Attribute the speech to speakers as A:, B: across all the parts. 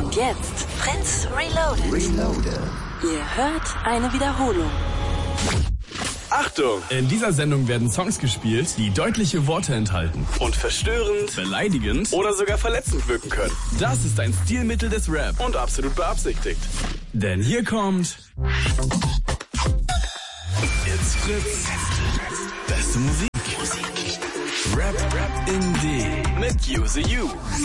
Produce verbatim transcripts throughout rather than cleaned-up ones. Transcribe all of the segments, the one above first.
A: Und jetzt Prince Reloaded. Reloaded. Ihr hört eine Wiederholung.
B: Achtung! In dieser Sendung werden Songs gespielt, die deutliche Worte enthalten und verstörend, beleidigend oder sogar verletzend wirken können. Das ist ein Stilmittel des Rap und absolut beabsichtigt. Denn hier kommt It's Fritz. Beste Musik. Rap, Rap in D mit Use You.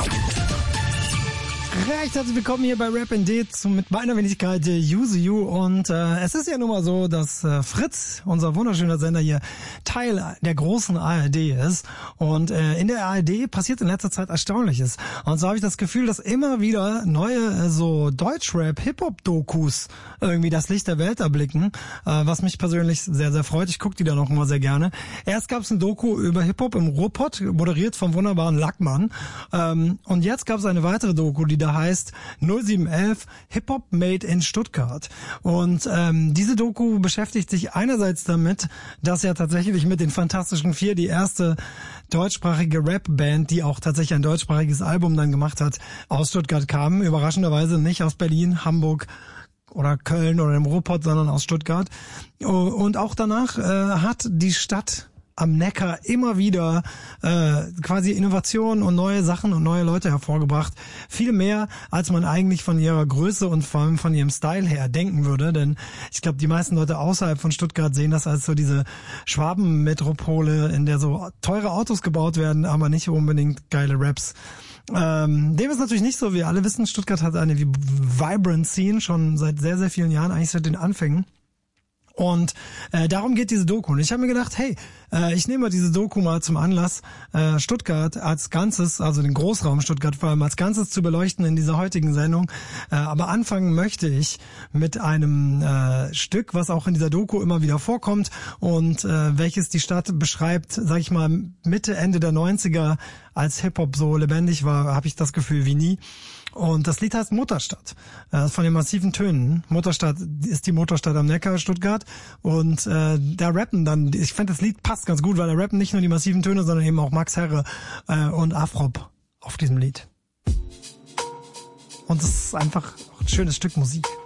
C: Recht herzlich willkommen hier bei Rap in D mit meiner Wenigkeit Use You. Und äh, es ist ja nun mal so, dass äh, Fritz, unser wunderschöner Sender hier, Teil der großen A R D ist. Und äh, in der A R D passiert in letzter Zeit Erstaunliches. Und so habe ich das Gefühl, dass immer wieder neue äh, so Deutschrap-Hip-Hop-Dokus irgendwie das Licht der Welt erblicken, äh, was mich persönlich sehr, sehr freut. Ich gucke die dann auch immer sehr gerne. Erst gab es ein Doku über Hip-Hop im Ruhrpott, moderiert vom wunderbaren Lackmann. Ähm, und jetzt gab es eine weitere Doku, die da heißt null sieben elf Hip-Hop Made in Stuttgart. Und ähm, diese Doku beschäftigt sich einerseits damit, dass ja tatsächlich mit den Fantastischen Vier die erste deutschsprachige Rap-Band, die auch tatsächlich ein deutschsprachiges Album dann gemacht hat, aus Stuttgart kam. Überraschenderweise nicht aus Berlin, Hamburg oder Köln oder dem Ruhrpott, sondern aus Stuttgart. Und auch danach äh, hat die Stadt am Neckar immer wieder äh, quasi Innovationen und neue Sachen und neue Leute hervorgebracht. Viel mehr, als man eigentlich von ihrer Größe und vor allem von ihrem Style her denken würde. Denn ich glaube, die meisten Leute außerhalb von Stuttgart sehen das als so diese Schwabenmetropole, in der so teure Autos gebaut werden, aber nicht unbedingt geile Raps. Ähm, dem ist natürlich nicht so. Wir alle wissen, Stuttgart hat eine vibrant Scene schon seit sehr, sehr vielen Jahren, eigentlich seit den Anfängen. Und äh, darum geht diese Doku. Und ich habe mir gedacht, hey, äh, ich nehme mal diese Doku mal zum Anlass, äh, Stuttgart als Ganzes, also den Großraum Stuttgart vor allem als Ganzes zu beleuchten in dieser heutigen Sendung. Äh, aber anfangen möchte ich mit einem äh, Stück, was auch in dieser Doku immer wieder vorkommt und äh, welches die Stadt beschreibt, sag ich mal, Mitte, Ende der neunziger, als Hip-Hop so lebendig war, habe ich das Gefühl wie nie. Und das Lied heißt Mutterstadt, äh, von den massiven Tönen. Mutterstadt ist die Mutterstadt am Neckar, Stuttgart. Und äh, da rappen dann, ich finde das Lied passt ganz gut, weil da rappen nicht nur die massiven Töne, sondern eben auch Max Herre äh, und Afrop auf diesem Lied. Und es ist einfach ein schönes Stück Musik.